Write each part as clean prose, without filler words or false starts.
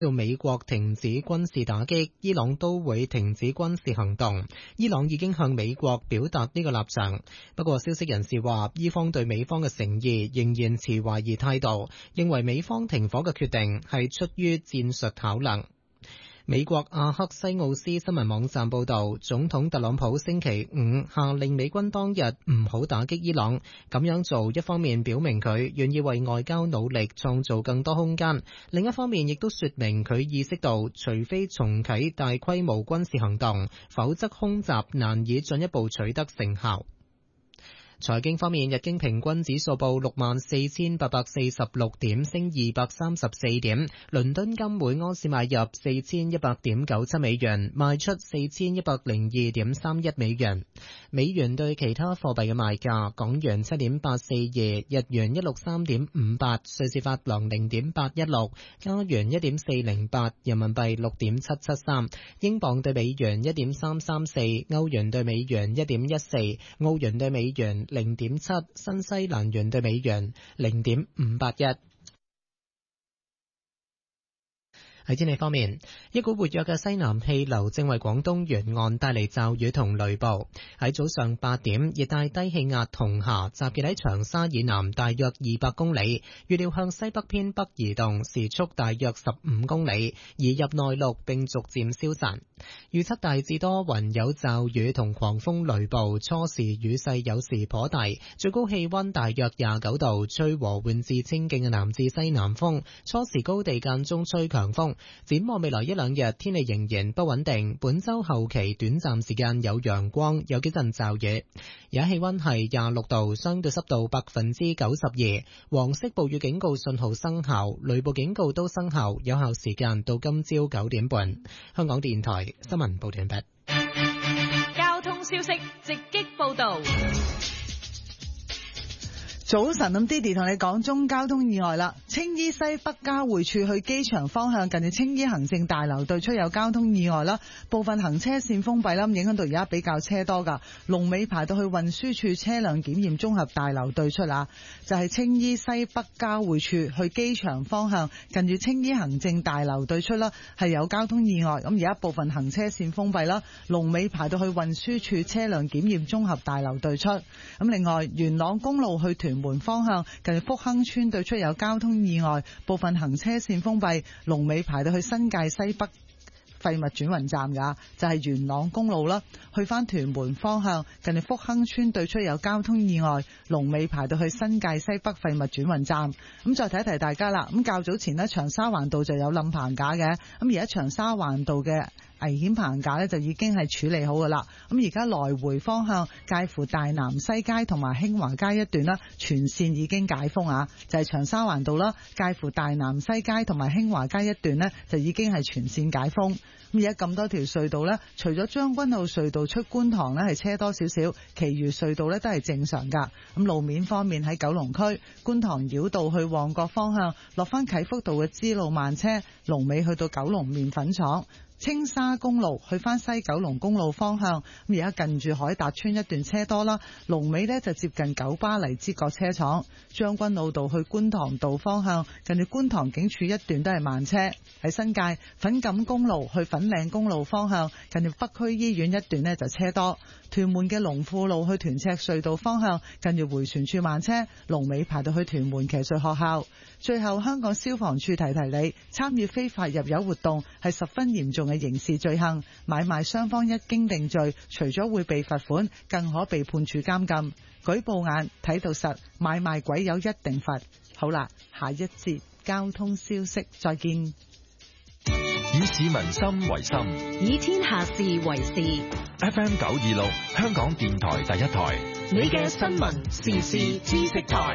要美國停止軍事打擊，伊朗都會停止軍事行動。伊朗已經向美國表達呢個立場。不過消息人士話，伊方對美方嘅誠意仍然持懷疑態度，認為美方停火嘅決定係出於戰術考量。美國阿克西奧斯新聞網站報道，總統特朗普星期五下令美軍當日唔好打擊伊朗，咁樣做一方面表明佢願意為外交努力創造更多空間，另一方面亦都說明佢意識到，除非重啟大規模軍事行動，否則空襲難以進一步取得成效。財經方面，日經平均指數報64,846點，升234點。倫敦金每盎司買入4100.97美元，賣出4102.31美元。美元對其他貨幣嘅賣價：港元7.842，日元163.58，瑞士法郎0.816，加元1.408，人民幣6.773，英鎊對美元1.334，歐元對美元1.14，澳元對美元0.7，新西蘭元對美元0.581。喺天氣方面，一股活躍嘅西南氣流正為廣東沿岸帶嚟驟雨同雷暴。喺早上8點，熱帶低氣壓桐霞集結喺長沙以南大約200公里，預料向西北偏北移動，時速大約15公里，移入內陸並逐漸消散。預測大致多雲有驟雨同狂風雷暴，初時雨勢有時頗大，最高氣溫大約29度，吹和緩至清勁嘅南至西南風，初時高地間中吹強風。展望未來一兩日，天氣仍然不穩定。本周後期短暫時間有陽光，有幾陣驟雨。而家氣溫係26度，相對濕度92%。黃色暴雨警告信號生效，雷暴警告都生效，有效時間到今朝9點半。香港電台新聞報道完畢。 交通消息直擊報道。 早晨，咁 Didi 同你講中交通意外啦。青衣西北交匯處去機場方向，近住青衣行政大樓對出有交通意外啦，部分行車線封閉啦，影響到而家比較車多噶。龍尾排到去運輸處車輛檢驗綜合大樓對出啊，就係青衣西北交匯處去機場方向，近住青衣行政大樓對出啦，係有交通意外。咁而家部分行車線封閉啦，龍尾排到去運輸處車輛檢驗綜合大樓對出。咁另外，元朗公路去屯門方向，近住福亨村對出有交通意外，部分行車線封閉，龍尾排到去新界西北廢物轉運站噶，就係元朗公路啦，去翻屯門方向，近住福亨村對出有交通意外，龍尾排到去新界西北廢物轉運站。咁再提一提大家啦，咁較早前呢，長沙灣道就有冧棚架嘅，咁而家長沙灣道嘅危險棚架呢就已經係處理好噶啦。咁而家來回方向介乎大南西街同埋興華街一段啦，全線已經解封啊，就係長沙灣道啦，介乎大南西街同埋興華街一段呢，就已經係全線解封。咁而家咁多條隧道呢，除咗將軍澳隧道出觀塘呢係車多少少，其餘隧道呢都係正常噶。咁路面方面喺九龍區觀塘繞道去旺角方向，落翻啟福道嘅支路慢車，龍尾去到九龍麵粉廠。青沙公路去翻西九龍公路方向，咁而家近住海達村一段車多啦，龍尾呢就接近九巴黎之角車廠。將軍澳道去觀塘道方向，近住觀塘警署一段都係慢車。喺新界粉錦公路去粉嶺公路方向，近住北區醫院一段呢就車多。屯門嘅龍富路去屯赤隧道方向，近住迴旋處慢車，龍尾排到去屯門騎術學校。最後，香港消防處提提你，參與非法入油活動係十分嚴重嘅刑事罪行，買賣雙方一經定罪，除咗會被罰款，更可被判處監禁。舉報眼睇到實，買賣鬼友一定罰。好啦，下一節交通消息再見。 以市民心為心， 以天下事為事。 FM 926，香港電台第一台， 你嘅新聞時事知識台。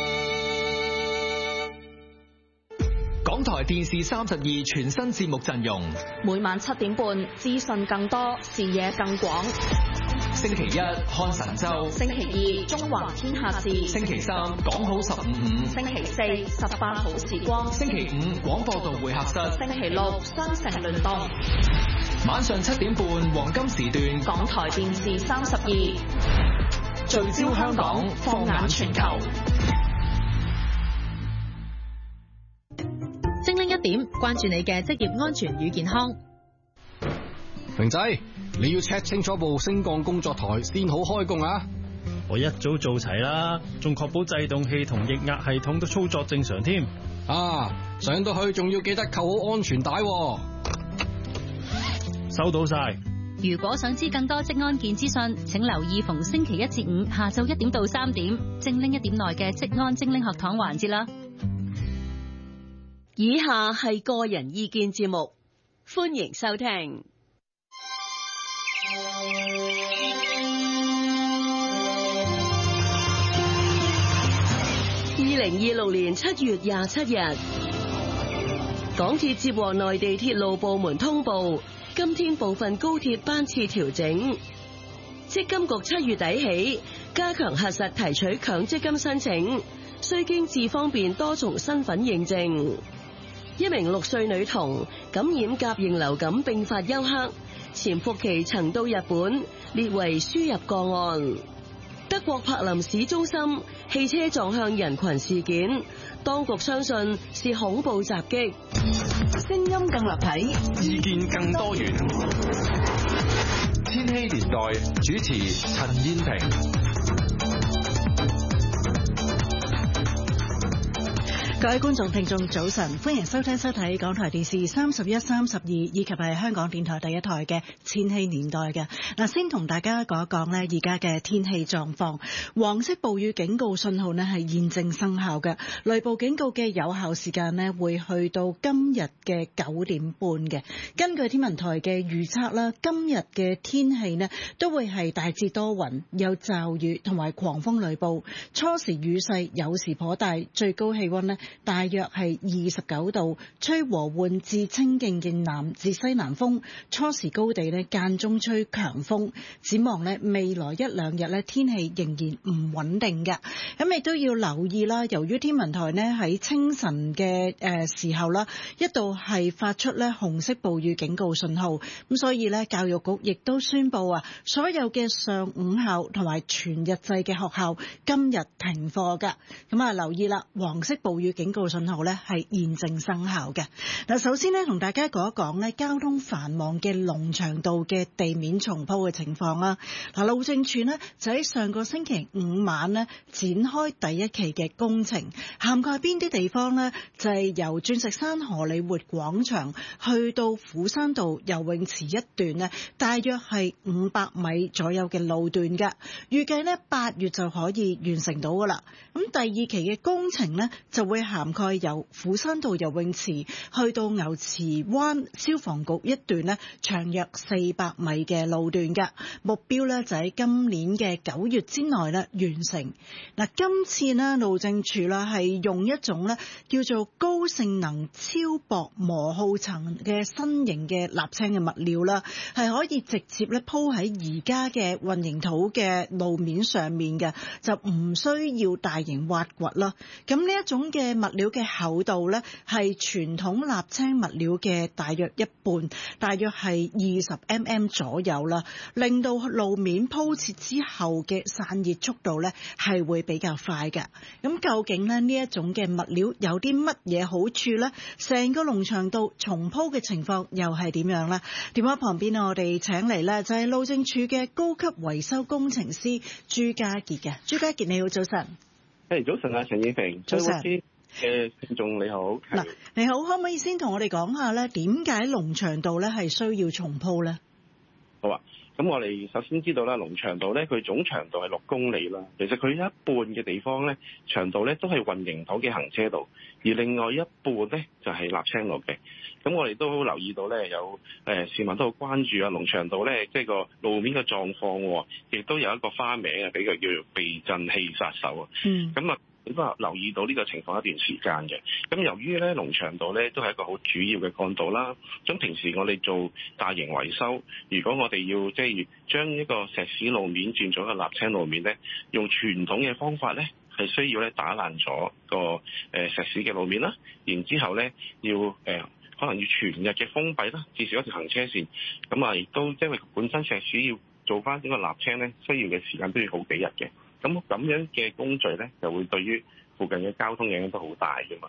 港台電視32全新節目陣容， 每晚7點半，資訊更多，視野更廣。 星期一看神州， 星期二中華天下事， 星期三講好15/5， 星期四18好時光， 星期五廣播道會客室， 星期六雙城聯動。 晚上7點半黃金時段， 港台電視32 聚焦香港，放眼全球。 精靈一點， 關注你嘅職業安全與健康。 明仔，你要 check 清楚部升降工作台先好開工啊！ 我一早做齊啦，仲確保制動器同液壓系統都操作正常添。 啊，上到去仲要記得扣好安全帶喎。 收到晒。 如果想知更多職安健資訊，請留意逢星期1至5下晝1點到3點，精靈1點內嘅職安精靈學堂環節啦。 以下係個人意見節目，歡迎收聽。2026年7月27日，港鐵接獲內地鐵路部門通報，今天部分高鐵班次調整。積金局7月底起加強核實提取強積金申請，需經智方便多重身份認證。一名6歲女童感染甲型流感並發休克，潛伏期曾到日本，列為輸入個案。德國柏林市中心汽車撞向人群事件，當局相信是恐怖襲擊。聲音更立體， 意見更多元。千禧年代主持陳燕萍。 各位觀眾聽眾早晨，歡迎收聽收睇港台電視31、32以及係香港電台第一台嘅千禧年代嘅。嗱，先同大家講一講呢而家嘅天氣狀況。黃色暴雨警告信號呢係現正生效嘅，雷暴警告嘅有效時間呢會去到今日嘅9點半嘅。根據天文台嘅預測啦，今日嘅天氣呢都會係大致多雲，有驟雨同埋狂風雷暴，初時雨勢有時頗大，最高氣溫呢大約係29度，吹和緩至清勁嘅南至西南風，初時高地呢間中吹強風。展望呢未來一兩日呢天氣仍然唔穩定嘅，咁亦都要留意啦。由於天文台呢喺清晨嘅時候啦，一度係發出呢紅色暴雨警告信號，咁所以呢教育局亦都宣布啊，所有嘅上午校同埋全日制嘅學校今日停課㗎。咁啊留意啦，黃色暴雨警告信號呢係現正生效嘅。嗱，首先呢同大家講一講呢交通繁忙嘅龍翔道嘅地面重鋪嘅情況啦。嗱，路政署呢就喺上個星期5晚呢展開第一期嘅工程，涵蓋邊啲地方呢？就係由鑽石山荷里活廣場去到斧山道游泳池一段呢，大約係500米左右嘅路段㗎。預計呢8月就可以完成到㗎啦。咁第二期嘅工程呢就會涵蓋由斧山道游泳池去到牛池灣消防局一段呢，長約400米嘅路段㗎。目標呢就喺今年嘅9月之內呢完成。嗱，今次呢路政署啦係用一種呢叫做高性能超薄磨耗層嘅新型嘅瀝青嘅物料啦，係可以直接咧鋪喺而家嘅混凝土嘅路面上面嘅，就唔需要大型挖掘啦。咁呢一種嘅物料嘅厚度呢係傳統瀝青物料嘅大約一半，大約係20mm 左右啦，令到路面鋪設之後嘅散熱速度呢係會比較快嘅。咁究竟呢一種嘅物料有啲乜嘢好處呢？成個龍翔道重鋪嘅情況又係點樣呢？電話旁邊我哋請嚟呢就係路政署嘅高級維修工程師朱家傑嘅。朱家傑你好，早晨。 早晨啊，陳燕萍。 早晨。 聽眾你好。 嗱，你好，可唔可以先同我哋講下咧，點解龍翔道咧係需要重鋪咧？ 好啊，咁我哋首先知道啦，龍翔道咧佢總長度係6公里啦，其實佢一半嘅地方咧長度咧都係混凝土嘅行車道，而另外一半咧就係瀝青路嘅。咁我哋都留意到咧，有市民都好關注啊，龍翔道咧即係個路面嘅狀況，亦都有一個花名啊，比較叫做避震器殺手啊。咁啊。亦都留意到呢個情況一段時間嘅。咁由於咧龍翔道咧都係一個好主要嘅幹道啦，咁平時我哋做大型維修，如果我哋要即係將一個石屎路面轉咗個瀝青路面咧，用傳統嘅方法咧係需要咧打爛咗個石屎嘅路面啦，然之後咧要可能要全日嘅封閉啦，至少一條行車線。咁啊亦都因為本身石屎要做翻呢個瀝青咧，需要嘅時間都要好幾日嘅。咁樣嘅工序咧，就會對於附近嘅交通影響都好大㗎嘛。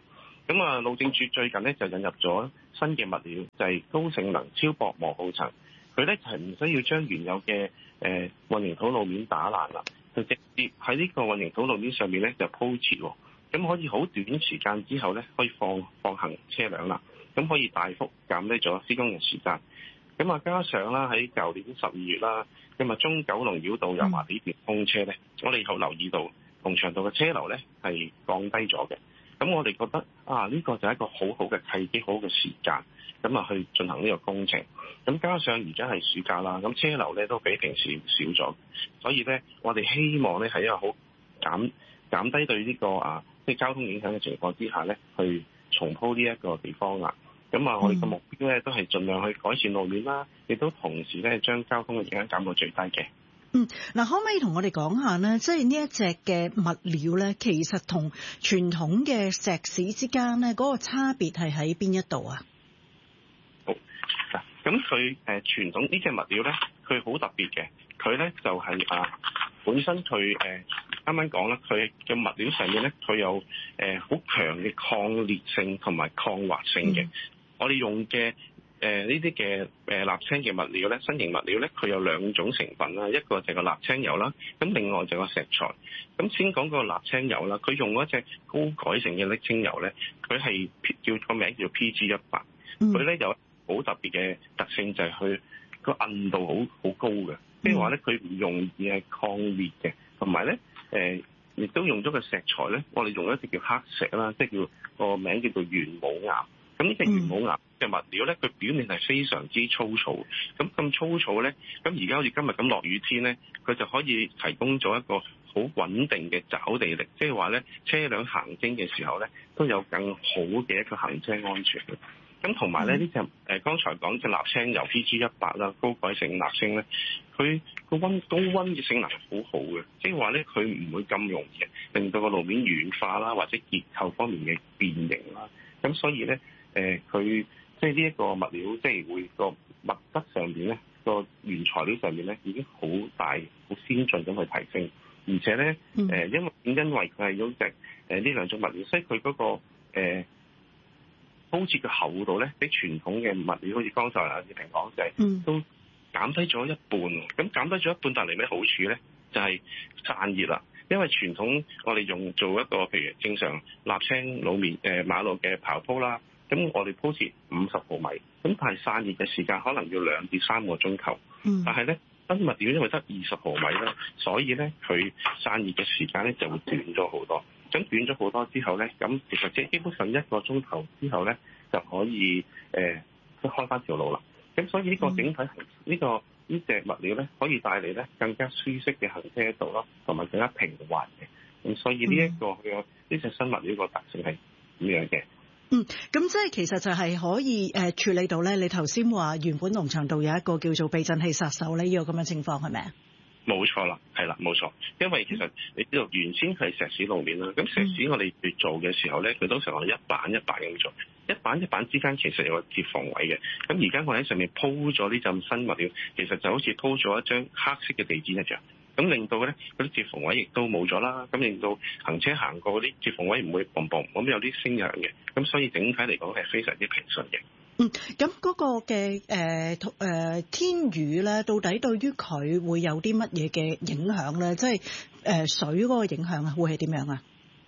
咁啊，路政署最近咧就引入咗新嘅物料，就係高性能超薄磨耗層。佢咧就係唔需要將原有嘅混凝土路面打爛啦，就直接喺呢個混凝土路面上面咧就鋪設喎。咁可以好短時間之後咧可以放行車輛啦，咁可以大幅減低咗施工嘅時間。咁啊，加上啦喺舊年12月啦，咁啊中九龍繞道油麻地段通車咧，我哋有留意到龍翔道嘅車流咧係降低咗嘅。咁我哋覺得呢個就係一個好好嘅契機，好嘅時間，咁啊去進行呢個工程。咁加上而家係暑假啦，咁車流咧都比平時少咗，所以咧我哋希望咧喺一個好減低對呢個即係交通影響嘅情況之下咧，去重鋪呢一個地方啦。咁啊，我哋嘅目標咧都係盡量去改善路面啦，亦都同時咧將交通嘅影響減到最低嘅。 嗱，可唔可以同我哋講下呢？即係呢一隻嘅物料咧，其實同傳統嘅石屎之間咧，嗰個差別係喺邊一度啊？ 好嗱，咁佢傳統呢隻物料咧，佢好特別嘅，佢咧就係本身佢啱啱講啦，佢嘅物料上面咧，佢有好強嘅抗裂性同埋抗滑性嘅。我哋用嘅呢啲嘅瀝青嘅物料咧，新型物料咧，佢有兩種成分啦，一個就係個瀝青油啦，咁另外就係個石材。咁先講個瀝青油啦，佢用嗰隻高改性嘅瀝青油咧，佢係個名叫 PG100，佢咧有好特別嘅特性就係佢個韌度好高嘅，即係話咧佢唔容易係抗裂嘅，同埋咧亦都用咗個石材咧，我哋用一隻叫黑石啦，即係叫個名叫做玄武岩。咁呢隻玄武岩嘅物料咧，佢表面係非常之粗糙，咁粗糙咧，咁而家好似今日咁落雨天咧，佢就可以提供咗一個好穩定嘅抓地力，即係話咧車輛行經嘅時候咧，都有更好嘅一個行車安全。咁同埋咧呢隻剛才講嘅瀝青油 PG100啦，高改性瀝青咧，佢個高溫嘅性能係好好嘅，即係話咧佢唔會咁容易令到個路面軟化啦，或者結構方面嘅變形啦。咁所以咧佢即係呢一個物料，即係會個物質上邊咧，個原材料上面咧已經好大、好先進咁去提升，而且咧因為佢係用隻呢兩種物料，所以佢嗰個鋪設嘅厚度咧，比傳統嘅物料，好似剛才阿葉平講就係都減低咗一半。咁減低咗一半帶嚟咩好處咧？就係散熱啦。因為傳統我哋做一個譬如正常瀝青路面馬路嘅刨鋪啦，咁我哋鋪設50毫米，咁但係散熱嘅時間可能要2至3個鐘頭。但係咧新物料因為得20毫米啦，所以咧佢散熱嘅時間咧就會短咗好多。咁短咗好多之後咧，咁其實即係基本上1個鐘頭之後咧就可以開翻條路啦。咁所以呢個整體呢隻物料咧，可以帶嚟咧更加舒適嘅行車道咯，同埋更加平滑嘅。咁所以呢呢隻新物料個特性係咁樣嘅。 咁即係其實就係可以處理到咧。你頭先話原本龍翔道有一個叫做避震器殺手呢，呢個咁嘅情況係咪啊？冇錯啦，係啦，冇錯。因為其實你知道原先係石屎路面啦，咁石屎我哋越做嘅時候咧，佢都成我哋一板一板咁做，一板一板之間其實有個接縫位嘅。咁而家我喺上面鋪咗呢陣新物料，其實就好似鋪咗一張黑色嘅地氈一樣，咁令到咧嗰啲接縫位亦都冇咗啦，咁令到行車行過嗰啲接縫位唔會嘣嘣咁有啲聲響嘅，咁所以整體嚟講係非常之平順嘅。 咁嗰個嘅天雨咧，到底對於佢會有啲乜嘢嘅影響咧？即係水嗰個影響啊，會係點樣啊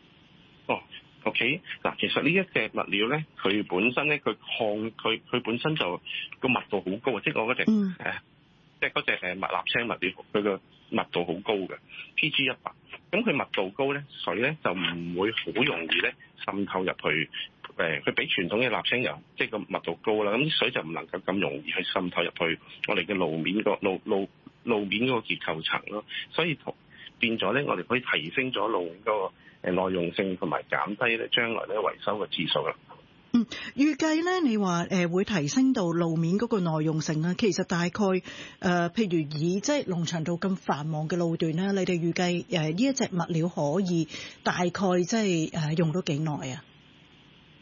？OK， 嗱，其實呢一隻物料咧，佢本身咧，佢本身就個密度好高啊，即係我嗰隻即係嗰隻瀝青物料，佢個密度好高嘅 PG100。咁佢密度高咧，水咧就唔會好容易咧滲透入去。佢比傳統嘅瀝青油即係個密度高啦，咁啲水就唔能夠咁容易去滲透入去我哋嘅路面路面嗰個結構層咯，所以變咗咧，我哋可以提升咗路面嗰個耐用性，同埋減低咧將來咧維修嘅次數啦。 預計咧，你話會提升到路面嗰個耐用性啊？其實大概譬如以即係龍翔道咁繁忙嘅路段咧，你哋預計呢一隻物料可以大概即係用到幾耐啊？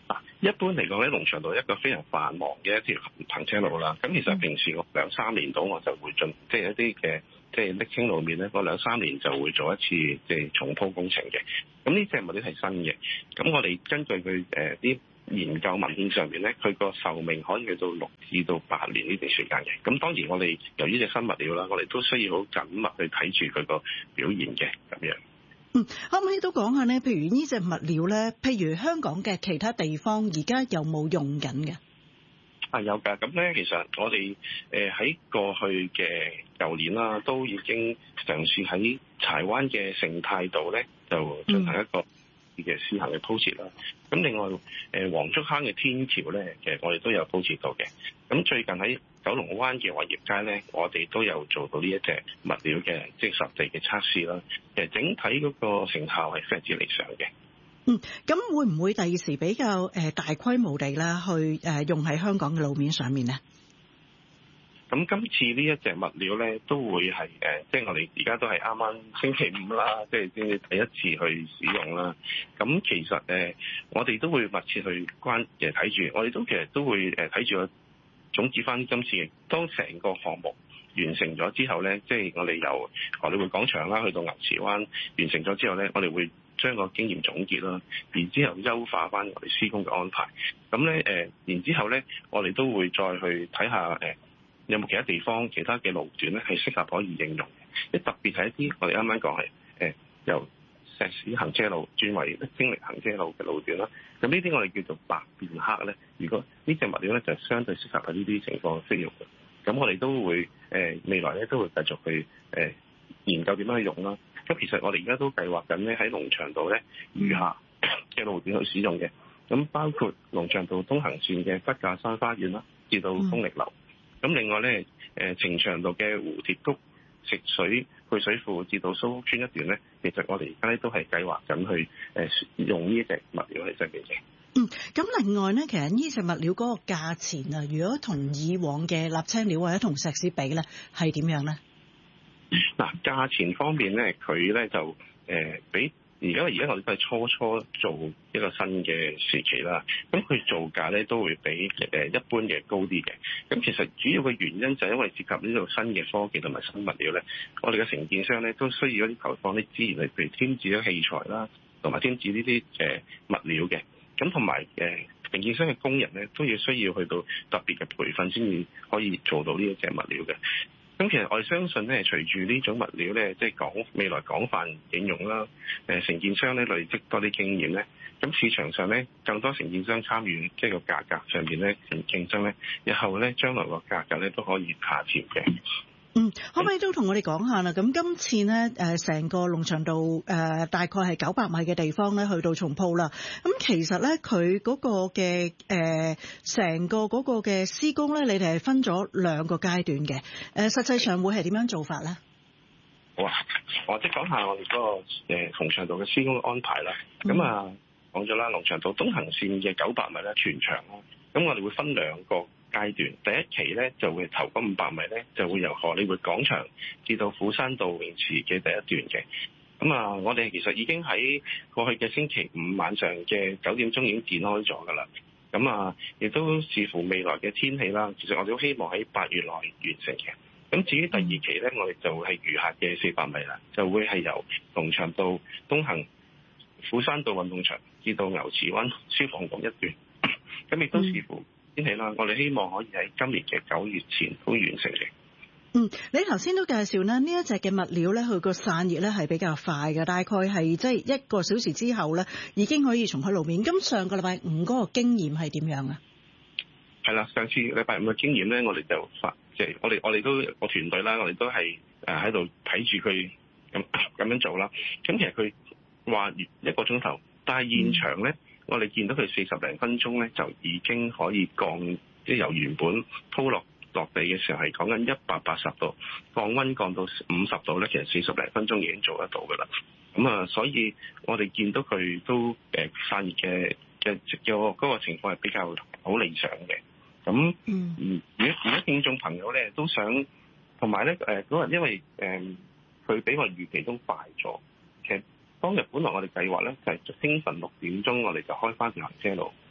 一般嚟講咧，龍翔道一個非常繁忙嘅一條行車路啦。咁其實平時我2-3年度我就會即係一啲嘅即係瀝青路面咧，我2-3年就會做一次即係重鋪工程嘅。咁呢隻物料係新嘅，咁我哋根據佢啲研究文獻上面咧，佢個壽命可以去到6至到8年呢段時間嘅。咁當然我哋由於隻新物料啦，我哋都需要好緊密去睇住佢個表現嘅咁樣。 可唔可以都講下呢？譬如呢隻物料咧，譬如香港嘅其他地方而家有冇用緊嘅？ 有㗎。咁咧，其實我哋喺過去嘅舊年啦，都已經嘗試喺柴灣嘅盛泰道咧，就進行一個嘅試行嘅鋪設啦。咁另外黃竹坑嘅天橋咧，其實我哋都有鋪設到嘅。咁最近喺九龍灣嘅偉業街咧，我哋都有做到呢一隻物料嘅即係實地嘅測試啦。其實整體嗰個成效係非常之理想嘅。 咁會唔會第二時比較大規模地啦去用喺香港嘅路面上面呢？ 咁今次呢一隻物料咧，都會係即係我哋而家都係啱啱星期5啦，即係先至第一次去使用啦。咁其實我哋都會密切去睇住，我哋都其實都會睇住總結翻今次當成個項目完成咗之後咧，即係我哋由荷里活廣場啦去到牛池灣完成咗之後咧，我哋會將個經驗總結啦，然之後優化翻我哋施工嘅安排。咁咧然之後咧，我哋都會再去睇下有冇其他地方、其他嘅路段咧係適合可以應用嘅。特別係一啲我哋啱啱講係由石屎行車路轉為精力行車路嘅路段啦。咁呢啲我哋叫做白變黑咧。如果呢隻物料咧就相對適合喺呢啲情況適用嘅。咁我哋都會未來咧都會繼續去研究點樣去用啦。咁其實我哋而家都計劃緊咧喺龍翔道咧餘下嘅路段去使用嘅。咁包括龍翔道東行線嘅筆架山花園啦，至到豐力樓。咁另外咧，呈祥道嘅蝴蝶谷食水配水庫至到蘇屋村一段咧，其實我哋而家咧都係計劃緊去用呢一隻物料嚟製備嘅。 咁另外咧，其實呢隻物料嗰個價錢啊，如果同以往嘅瀝青料或者同石屎比咧，係點樣咧？ 嗱，價錢方面咧，佢咧就比而家我哋都係初做一個新嘅時期啦，咁佢造價咧都會比一般嘅高啲嘅。咁其實主要嘅原因就係因為涉及呢度新嘅科技同埋新物料咧，我哋嘅承建商咧都需要一啲投放啲資源嚟，譬如添置咗器材啦，同埋添置呢啲物料嘅。咁同埋承建商嘅工人咧都要需要去到特別嘅培訓先至可以做到呢一隻物料嘅。咁其實我哋相信咧，隨住呢種物料咧，即係未來廣泛應用啦，承建商咧累積多啲經驗咧，咁市場上咧更多承建商參與，即係個價格上邊咧競爭咧，日後咧將來個價格咧都可以下調嘅。 可唔可以都同我哋講下啦？咁今次呢，成個龍翔道大概係900米嘅地方咧，去到重鋪啦。咁其實咧，佢嗰個嘅成個嗰個嘅施工咧，你哋係分咗2個階段嘅。實際上會係點樣做法咧？ 好啊，我即係講下我哋嗰個龍翔道嘅施工安排啦。咁講咗啦，龍翔道東行線嘅900米咧全長啦。咁我哋會分2個階段，第一期咧就會頭嗰500米咧就會由荷里活廣場至到斧山道泳池嘅第一段嘅。咁我哋其實已經喺過去嘅星期5晚上嘅9點鐘已經展開咗㗎啦。咁亦都視乎未來嘅天氣啦。其實我哋都希望喺8月內完成嘅。咁至於第2期咧，我哋就係餘下嘅400米啦，就會係由龍翔道東行斧山道運動場至到牛池灣消防局一段。咁亦都視乎天氣啦，我哋希望可以喺今年嘅9月前都完成嘅。 你頭先都介紹呢一隻嘅物料咧，佢個散熱咧係比較快嘅，大概係即係1個小時之後咧，已經可以重開路面。咁上個禮拜5嗰個經驗係點樣啊？ 係啦，上次禮拜5嘅經驗咧，我哋就即係我哋都個團隊啦，我哋都係喺度睇住佢咁樣做啦。咁其實佢話1個鐘頭，但係現場咧。我哋見到佢40零分鐘咧，就已經可以降，即係由原本鋪落地嘅時候係講緊180度，降溫降到50度咧，其實40零分鐘已經做得到㗎啦。咁所以我哋見到佢都散熱嘅嗰個情況係比較好理想嘅。咁如果聽眾朋友咧都想，同埋咧嗰日因為佢比我預期都快咗，其實當日本來我哋計劃咧就係清晨6點鐘，我哋就開翻條行車路，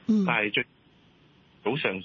但係最早上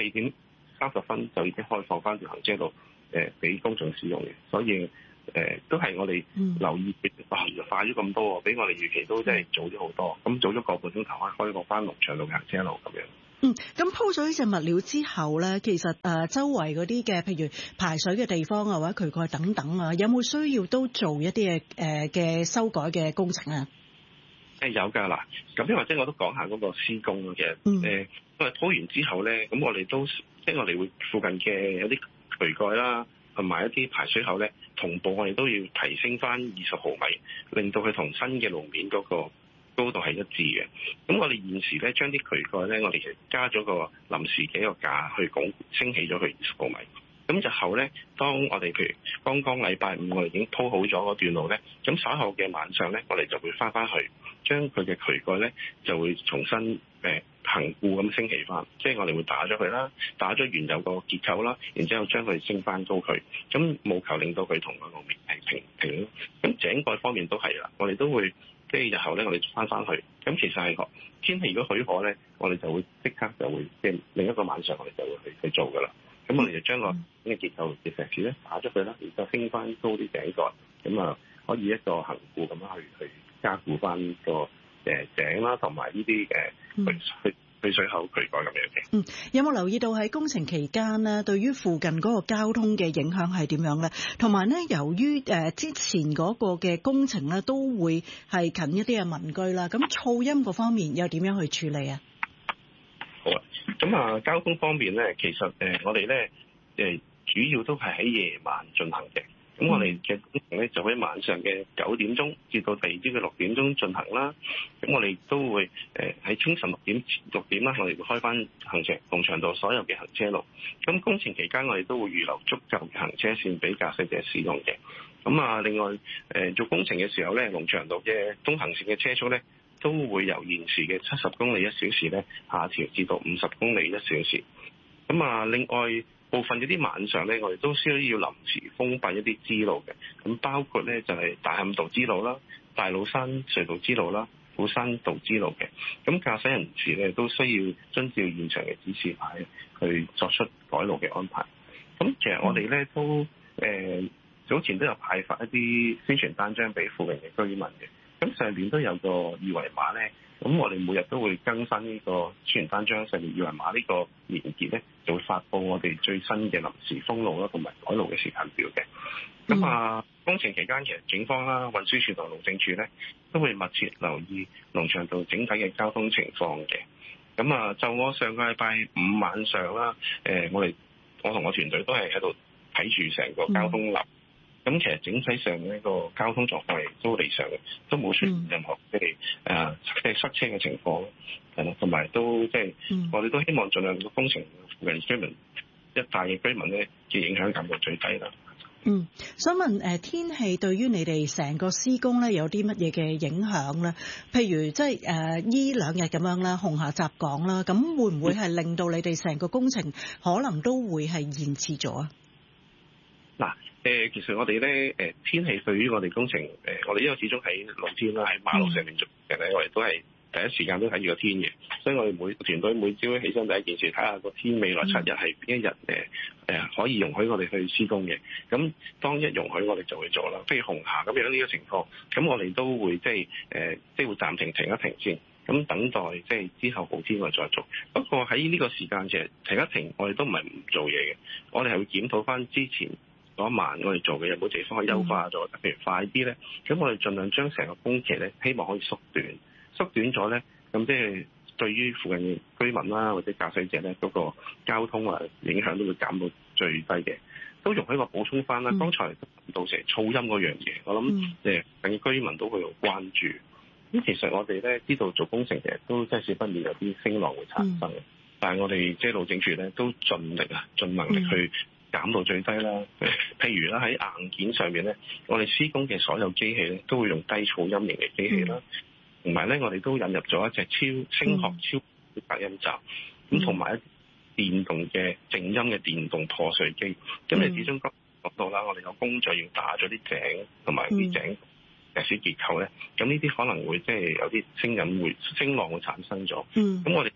4:30就已經開放翻條行車路俾公眾使用嘅，所以都係我哋留意快咗咁多，比我哋預期都真係早咗好多。咁早咗個半鐘頭開放翻龍翔道行車路咁樣。 咁鋪咗呢隻物料之後咧，其實周圍嗰啲嘅，譬如排水嘅地方啊，或者渠蓋等等啊，有冇需要都做一啲嘅修改嘅工程啊？ 有㗎啦，咁或者我都講下嗰個施工嘅。我哋鋪完之後咧，咁我哋都即係我哋會附近嘅有啲渠蓋啦，同埋一啲排水口咧，同步我哋都要提升翻20毫米，令到佢同新嘅路面嗰個高度係一致嘅。咁我哋現時咧將啲渠蓋咧，我哋其實加咗個臨時嘅一個架去升起咗佢20毫米。咁日後咧，當我哋譬如剛剛禮拜五我哋已經鋪好咗嗰段路咧，咁稍後嘅晚上咧，我哋就會翻去將佢嘅渠蓋咧就會重新恆固咁升起翻，即係我哋會打咗佢啦，打咗原有個結構啦，然之後將佢升翻高佢，咁務求令到佢同個路面係平。咁井蓋方面都係啦，我哋都會即係日後咧，我哋翻去。咁其實係天氣如果許可咧，我哋就會即刻就會即係另一個晚上我哋就會去做噶啦。咁我哋就將個嘅結構嘅石屎咧打咗佢啦，然之後升翻高啲井蓋，咁可以一個恆固咁樣去加固翻個井啦，同埋呢啲去水口渠蓋咁樣嘅。 有冇留意到喺工程期間呢，對於附近嗰個交通嘅影響係點樣咧？同埋咧，由於之前嗰個嘅工程咧都會係近一啲嘅民居啦，咁噪音嗰方面又點樣去處理啊？ 好啊，咁交通方面咧，其實我哋咧主要都係喺夜晚進行嘅。咁我哋嘅工程咧就喺晚上嘅9點鐘至到第二朝嘅6點鐘進行啦。咁我哋都會喺清晨6點啦，我哋會開翻龍翔道所有嘅行車路。咁工程期間我哋都會預留足夠嘅行車線俾駕駛者使用嘅。咁另外做工程嘅時候咧，龍翔道嘅東行線嘅車速咧都會由現時嘅70公里1小時咧下調至到50公里1小時。咁另外部分嗰啲晚上咧，我哋都需要臨時封閉一啲支路嘅，咁包括咧就係大磡道支路啦、大老山隧道支路啦、虎山道支路嘅。咁駕駛人士咧都需要遵照現場嘅指示牌去作出改路嘅安排。咁其實我哋咧都早前都有派發一啲宣傳單張俾附近嘅居民嘅。咁上面都有個二維碼咧，咁我哋每日都會更新呢個宣傳單張，上面二維碼呢個連結咧，就會發布我哋最新嘅臨時封路啦，同埋改路嘅時間表嘅。咁工程期間其實警方啦、運輸署同路政署咧都會密切留意龍翔道整體嘅交通情況嘅。咁就我上個禮拜五晚上啦，我同我團隊都係喺度睇住成個交通流。咁其實整體上呢個交通狀況係都理想嘅，都冇出現任何即係塞車嘅情況，係啦，同埋都即係我哋都希望盡量個工程附近居民一帶嘅居民咧嘅影響減到最低啦。 想問天氣對於你哋成個施工咧有啲乜嘢嘅影響咧？譬如即係呢兩日咁樣啦，紅霞襲港啦，咁會唔會係令到你哋成個工程可能都會係延遲咗啊？ 其實我哋咧天氣對於我哋工程我哋因為始終喺露天啦，喺馬路上面做嘅咧，我哋都係第一時間都睇住個天嘅，所以我哋團隊每朝起身第一件事睇下個天未來7日係邊一日可以容許我哋去施工嘅。咁當一容許我哋就會做啦。譬如紅霞咁樣呢個情況，咁我哋都會即係會暫停一停先，咁等待即係之後好天我哋再做。不過喺呢個時間其實停一停，我哋都唔係唔做嘢嘅，我哋係會檢討翻之前嗰一晚我哋做嘅有冇地方可以優化咗，譬如快啲咧，咁我哋盡量將成個工期咧，希望可以縮短咗咧，咁即係對於附近居民啦或者駕駛者咧嗰個交通影響都會減到最低嘅。都容許我補充翻啦，剛才到成噪音嗰樣嘢，我諗近居民都會有關注。咁其實我哋咧知道做工程其實都真係少不免有啲聲浪會產生，但係我哋即係路政署咧都盡能力去減到最低啦。譬如啦喺硬件上面咧，我哋施工嘅所有機器咧都會用低噪音型嘅機器啦，同埋咧我哋都引入咗一隻聲學超隔音罩，咁同埋一電動嘅靜音嘅電動破碎機。咁你始終講到啦，我哋有工序要打咗啲井同埋啲井石屎結構咧，咁呢啲可能會即係有啲聲浪會產生咗。咁我哋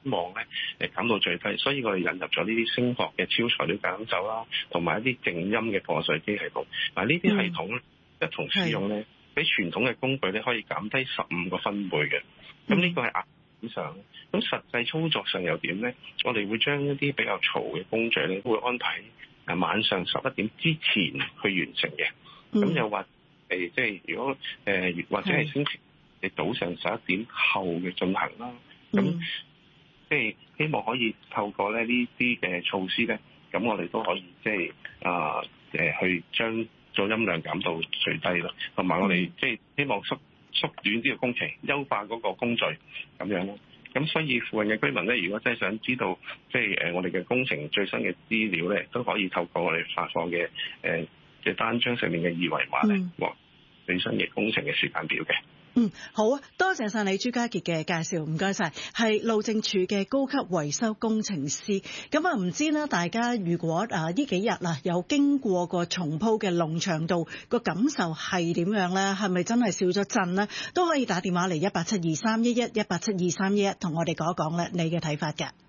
望咧減到最低。所以我哋引入咗呢啲聲學嘅超材料隔音罩啦，同埋一啲靜音嘅破碎機系統。嗱，呢啲系統咧一同使用咧，比傳統嘅工具咧可以減低15個分貝嘅。咁呢個係以上。咁實際操作上又點咧？我哋會將一啲比較嘈嘅工序咧，都會安排晚上11點之前去完成嘅。咁又或即係如果或者係星期你早上11點後嘅進行啦。咁即係希望可以透過咧呢啲嘅措施咧，咁我哋都可以即係去將噪音量減到最低啦。同埋我哋即係希望縮短啲嘅工期，優化嗰個工序咁樣咯。咁所以附近嘅居民咧，如果真係想知道即係我哋嘅工程最新嘅資料咧，都可以透過我哋發放嘅嘅單張上面嘅二維碼嚟獲最新嘅工程嘅時間表嘅。 好啊，多謝晒你朱家傑嘅介紹，唔該晒，係路政署嘅高級維修工程師。咁唔知呢，大家如果呢幾日有經過個重鋪嘅龍翔道，個感受係點樣呢？係咪真係少咗震呢？都可以打電話嚟1872311，1872311，同我哋講一講咧你嘅睇法嘅。